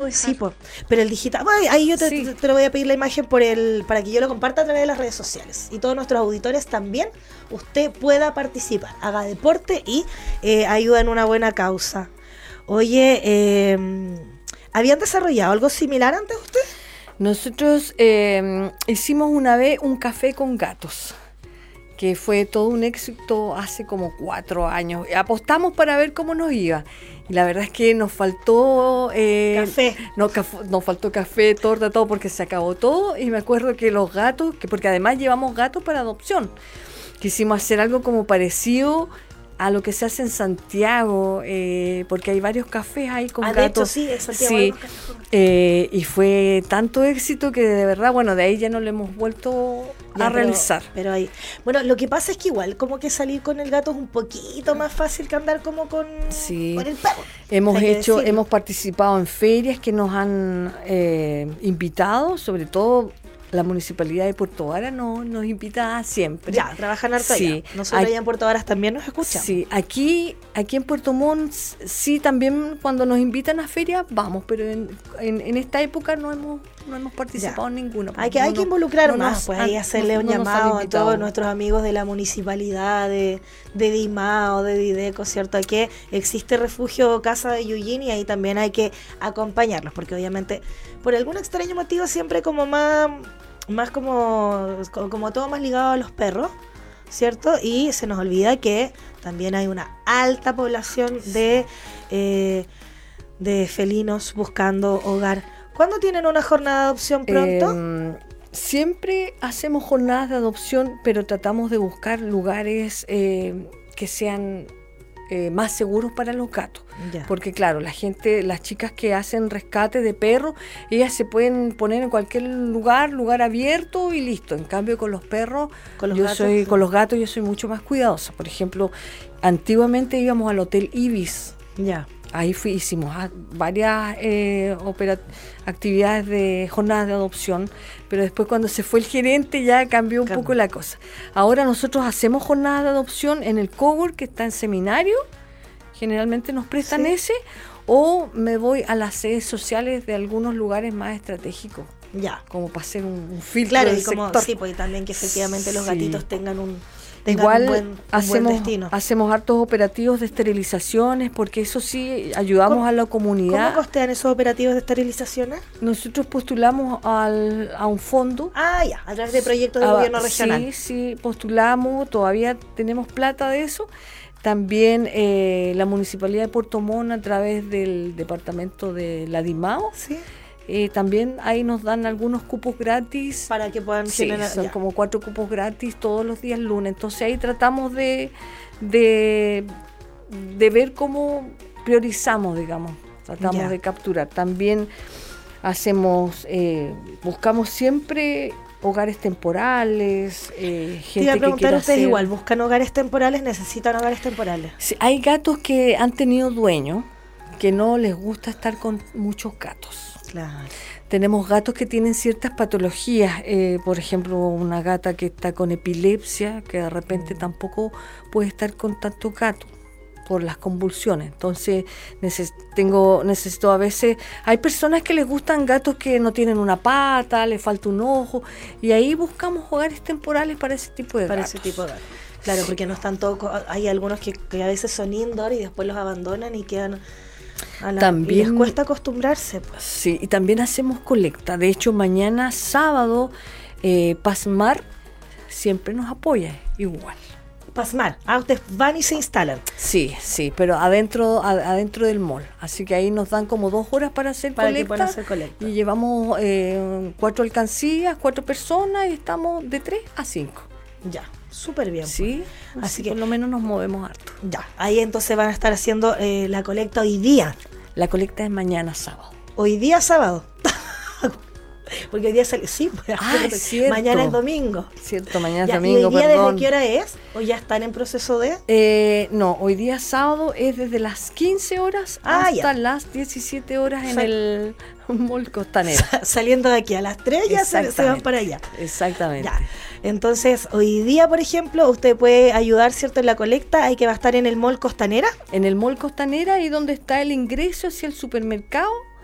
Sí, pero el digital, bueno, ahí yo te lo voy a pedir la imagen para que yo lo comparta a través de las redes sociales. Y todos nuestros auditores también, usted pueda participar, haga deporte y ayuda en una buena causa. Oye, ¿habían desarrollado algo similar antes ustedes? Nosotros hicimos una vez un café con gatos, que fue todo un éxito hace como 4 años. Apostamos para ver cómo nos iba. Y la verdad es que nos faltó café. Nos faltó café, torta, todo, porque se acabó todo. Y me acuerdo que los gatos, porque además llevamos gatos para adopción, quisimos hacer algo como parecido a lo que se hace en Santiago, porque hay varios cafés ahí con gatos. De hecho, sí, en Santiago sí. Y fue tanto éxito que de verdad, bueno, de ahí ya no lo hemos vuelto a realizar. Pero ahí, bueno, lo que pasa es que igual, como que salir con el gato es un poquito más fácil que andar como con el perro. Hemos participado en ferias que nos han invitado, sobre todo la Municipalidad de Puerto Varas nos invita siempre. Ya, trabajan harto allá. Nosotros allá en Puerto Varas también nos escuchan. Sí, aquí en Puerto Montt, sí, también cuando nos invitan a ferias, vamos, pero en esta época no hemos participado en ninguna. Hay que involucrar más, pues ahí hacerle un llamado a todos nuestros amigos de la Municipalidad, de DIMAO, de Dideco, ¿cierto? Que existe refugio Casa de Yuyín y ahí también hay que acompañarlos, porque obviamente por algún extraño motivo siempre como más como todo más ligado a los perros, ¿cierto? Y se nos olvida que también hay una alta población de felinos buscando hogar. ¿Cuándo tienen una jornada de adopción pronto? Siempre hacemos jornadas de adopción, pero tratamos de buscar lugares que sean más seguros para los gatos. Ya. Porque claro, las chicas que hacen rescate de perros, ellas se pueden poner en cualquier lugar abierto y listo. En cambio con los perros, con los gatos yo soy mucho más cuidadosa. Por ejemplo, antiguamente íbamos al Hotel Ibis. Ya. Ahí hicimos varias actividades de jornadas de adopción, pero después cuando se fue el gerente ya cambió un poco la cosa. Ahora nosotros hacemos jornadas de adopción en el Cowork, que está en Seminario, generalmente nos prestan ese, o me voy a las sedes sociales de algunos lugares más estratégicos. Ya. Como para hacer un filtro. Claro, del y como sector. sí, pues también que efectivamente los gatitos tengan un Igual buen destino. Hacemos hartos operativos de esterilizaciones, porque eso sí, ayudamos a la comunidad. ¿Cómo costean esos operativos de esterilizaciones? Nosotros postulamos a un fondo. A través de proyectos del gobierno regional. Sí, postulamos, todavía tenemos plata de eso. También la Municipalidad de Puerto Montt, a través del departamento de la DIMAO. Sí. También ahí nos dan algunos cupos gratis. Para que puedan generar. Son como 4 cupos gratis todos los días lunes. Entonces ahí tratamos de ver cómo priorizamos, digamos. Tratamos de capturar. También buscamos siempre hogares temporales, gente te iba a preguntar, ustedes igual, ¿buscan hogares temporales? ¿Necesitan hogares temporales? Sí, hay gatos que han tenido dueños que no les gusta estar con muchos gatos. Claro. Tenemos gatos que tienen ciertas patologías, por ejemplo, una gata que está con epilepsia, que de repente tampoco puede estar con tantos gatos por las convulsiones. Entonces necesito a veces, hay personas que les gustan gatos que no tienen una pata, les falta un ojo, y ahí buscamos hogares temporales para ese tipo de gatos. Claro, porque no están todos, hay algunos que a veces son indoor y después los abandonan y quedan... También les cuesta acostumbrarse, pues. Sí, y también hacemos colecta. De hecho, mañana sábado Pasmar siempre nos apoya igual. Pasmar, ustedes van y se instalan. Sí, pero adentro del mall. Así que ahí nos dan como 2 horas para hacer colecta. Y llevamos 4 alcancías, 4 personas y estamos de 3 a 5. Ya. Súper bien. Sí, pues. Así que por lo menos nos movemos harto. Ya, ahí entonces van a estar haciendo la colecta hoy día. La colecta es mañana sábado. Hoy día sábado. Porque hoy día sale, sí, pues, cierto. Mañana es domingo. Cierto, mañana es domingo, ¿y hoy día perdón. desde qué hora es? ¿O ya están en proceso de...? No, hoy día sábado es desde las 15 horas hasta las 17 horas en el Mall Costanera. Saliendo de aquí a las 3 ya se van para allá. Exactamente. Ya. Entonces, hoy día, por ejemplo, usted puede ayudar, ¿cierto?, en la colecta. Hay que va a estar en el Mall Costanera. En el Mall Costanera, y donde está el ingreso hacia el supermercado.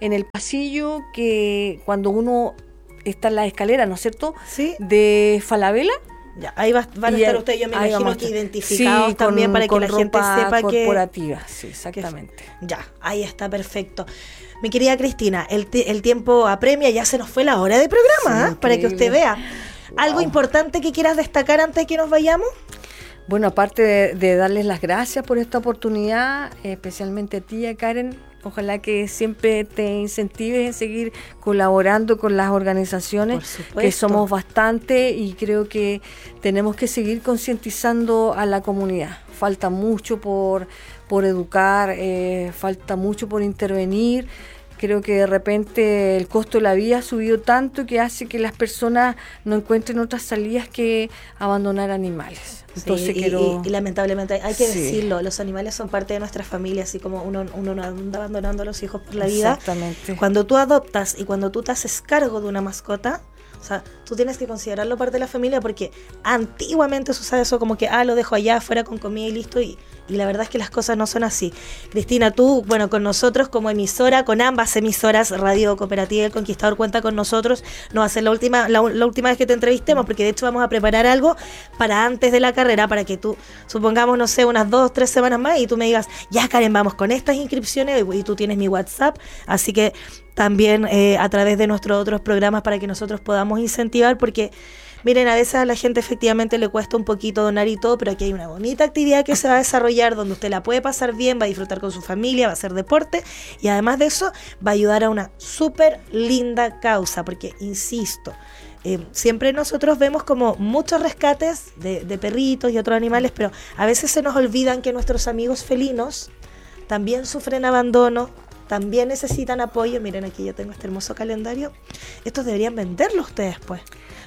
en el pasillo que cuando uno está en la escalera, ¿no es cierto? Sí. De Falabella. Ya, ahí van a estar ustedes, yo me imagino que identificados sí, también para que la gente sepa corporativa, sí, exactamente. Ya, ahí está, perfecto. Mi querida Cristina, el tiempo apremia, ya se nos fue la hora de programa, sí, para que usted vea. ¿Algo importante que quieras destacar antes de que nos vayamos? Bueno, aparte de darles las gracias por esta oportunidad, especialmente a ti, Karen, ojalá que siempre te incentives en seguir colaborando con las organizaciones, que somos bastante y creo que tenemos que seguir concientizando a la comunidad. Falta mucho por educar, falta mucho por intervenir. Creo que de repente el costo de la vida ha subido tanto que hace que las personas no encuentren otras salidas que abandonar animales. Entonces sí, y lamentablemente hay que decirlo, los animales son parte de nuestra familia, así como uno no anda abandonando a los hijos por la vida. Exactamente. Cuando tú adoptas y cuando tú te haces cargo de una mascota, o sea, tú tienes que considerarlo parte de la familia, porque antiguamente se usaba eso como que, lo dejo allá afuera con comida y listo, y la verdad es que las cosas no son así. Cristina, tú, bueno, con nosotros como emisora, con ambas emisoras, Radio Cooperativa y El Conquistador cuenta con nosotros, no va a ser la última vez que te entrevistemos, porque de hecho vamos a preparar algo para antes de la carrera, para que tú, supongamos, no sé, unas 2 o 3 semanas más, y tú me digas, ya Karen, vamos con estas inscripciones, y tú tienes mi WhatsApp, así que también a través de nuestros otros programas para que nosotros podamos incentivar, porque miren, a veces a la gente efectivamente le cuesta un poquito donar y todo, pero aquí hay una bonita actividad que se va a desarrollar donde usted la puede pasar bien, va a disfrutar con su familia, va a hacer deporte y además de eso va a ayudar a una súper linda causa, porque insisto, siempre nosotros vemos como muchos rescates de perritos y otros animales, pero a veces se nos olvidan que nuestros amigos felinos también sufren abandono, también necesitan apoyo. Miren, aquí yo tengo este hermoso calendario. Estos deberían venderlo ustedes, pues.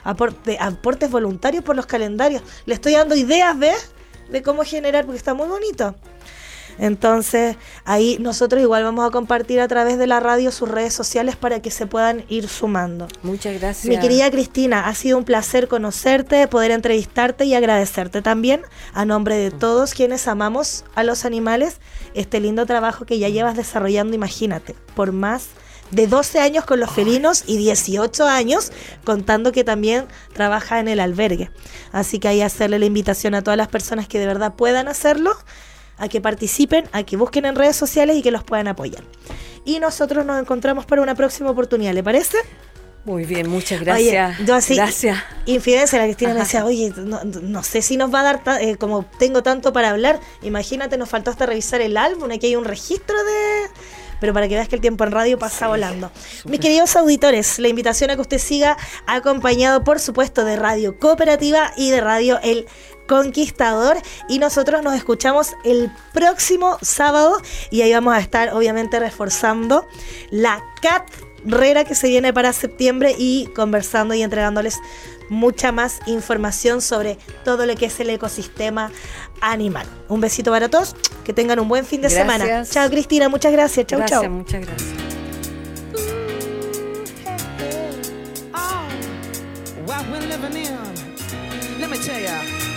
Aportes voluntarios por los calendarios. Le estoy dando ideas, ¿ves? De cómo generar, porque está muy bonito. Entonces, ahí nosotros igual vamos a compartir a través de la radio sus redes sociales para que se puedan ir sumando. Muchas gracias. Mi querida Cristina, ha sido un placer conocerte, poder entrevistarte y agradecerte también, a nombre de todos quienes amamos a los animales, este lindo trabajo que ya llevas desarrollando, imagínate, por más de 12 años con los felinos y 18 años contando que también trabaja en el albergue. Así que ahí hacerle la invitación a todas las personas que de verdad puedan hacerlo, a que participen, a que busquen en redes sociales y que los puedan apoyar. Y nosotros nos encontramos para una próxima oportunidad, ¿le parece? Muy bien, muchas gracias. Oye, yo así, gracias. Infidencia, la Cristina me decía, oye, no sé si nos va a dar, como tengo tanto para hablar, imagínate, nos faltó hasta revisar el álbum, aquí hay un registro de... Pero para que veas que el tiempo en radio pasa volando. Super. Mis queridos auditores, la invitación a que usted siga acompañado, por supuesto, de Radio Cooperativa y de Radio El Conquistador, y nosotros nos escuchamos el próximo sábado y ahí vamos a estar obviamente reforzando la carrera que se viene para septiembre y conversando y entregándoles mucha más información sobre todo lo que es el ecosistema animal. Un besito para todos, que tengan un buen fin de semana. Chao Cristina, muchas gracias. Chao, chao. Muchas gracias. What we're living in, let me tell ya.